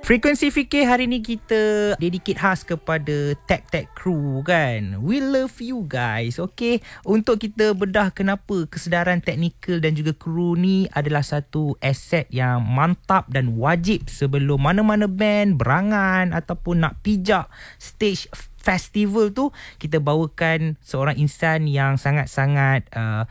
Frekuensi Fikir hari ni kita dedicate khas kepada tech crew kan. We love you guys, okay? Untuk kita bedah kenapa kesedaran teknikal dan juga kru ni adalah satu aset yang mantap dan wajib sebelum mana-mana band berangan ataupun nak pijak stage festival tu. Kita bawakan seorang insan yang sangat-sangat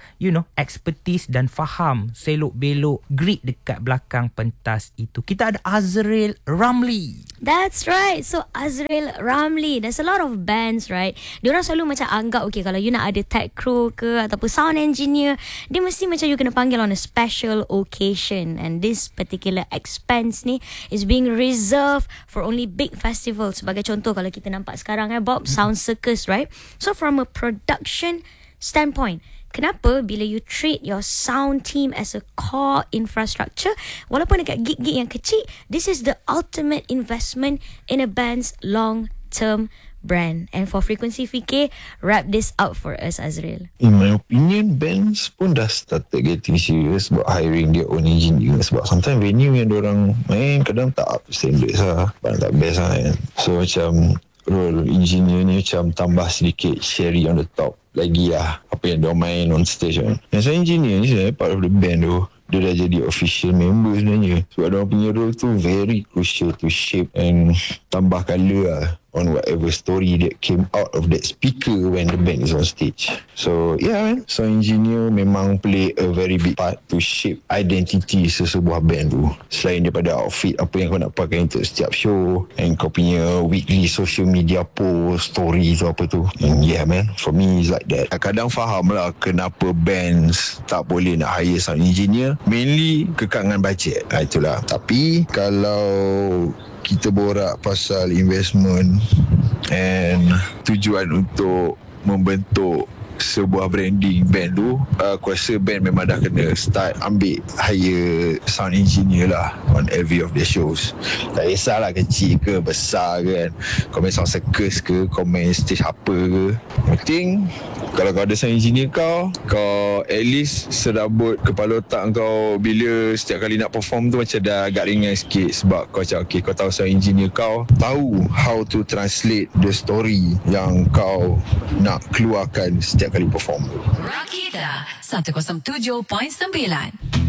expertise dan faham selok-belok grid dekat belakang pentas itu. Kita ada Azrael Ramli. That's right. So Azrael Ramli, there's a lot of bands, right? Diorang selalu macam anggap, okay, kalau you nak ada tech crew ke ataupun sound engineer, dia mesti macam you kena panggil on a special occasion. And this particular expense ni is being reserved for only big festivals. Sebagai contoh, kalau kita nampak sekarang Bob, Sound Circus, right? So from a production standpoint, kenapa bila you treat your sound team as a core infrastructure, walaupun dekat gig-gig yang kecil, this is the ultimate investment in a band's long-term brand. And for Frekuensi Fikir, wrap this up for us, Azrael. In my opinion, bands pun dah started getting serious about hiring their own engineer. Sebab sometimes venue yang diorang main kadang tak up to standards lah, tak best lah kan. So macam role engineer ni macam tambah sedikit cherry on the top lagi lah apa yang dia main on stage kan. Yang saya engineer ni sebenarnya part of the band tu, dia dah jadi official member sebenarnya. Sebab dia punya role tu very crucial to shape and tambah colour lah on whatever story that came out of that speaker when the band is on stage. So yeah man, sound engineer memang play a very big part to shape identity sesebuah band tu. Selain daripada outfit apa yang kau nak pakai untuk setiap show, and kau punya weekly social media post, story tu apa tu. And yeah man, for me it's like that. Kadang faham lah kenapa bands tak boleh nak hire sound engineer, mainly kekangan bajet. Itulah. Tapi kalau kita borak pasal investment and tujuan untuk membentuk sebuah branding band tu, aku rasa band memang dah kena start ambil hire sound engineer lah on every of the shows. Tak kisahlah kecil ke besar ke kan, kau main sound circus ke, kau main stage apa ke, penting kalau kau ada sound engineer kau at least serabut kepala otak kau bila setiap kali nak perform tu macam dah agak ringan sikit. Sebab kau macam okay, kau tahu sound engineer kau tahu how to translate the story yang kau nak keluarkan setiap kali perform. Rakita 107.9